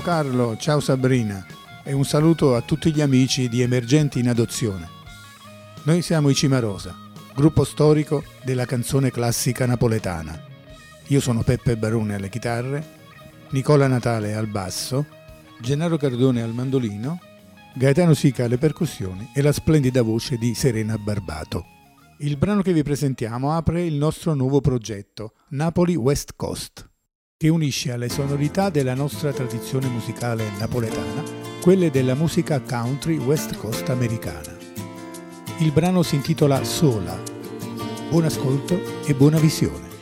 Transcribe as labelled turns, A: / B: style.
A: Carlo, ciao Sabrina e un saluto a tutti gli amici di Emergenti in Adozione. Noi siamo i Cimarosa, gruppo storico della canzone classica napoletana. Io sono Peppe Barone alle chitarre, Nicola Natale al basso, Gennaro Cardone al mandolino, Gaetano Sica alle percussioni e la splendida voce di Serena Barbato. Il brano che vi presentiamo apre il nostro nuovo progetto, Napoli West Coast, che unisce alle sonorità della nostra tradizione musicale napoletana quelle della musica country West Coast americana. Il brano si intitola Sola. Buon ascolto e buona visione.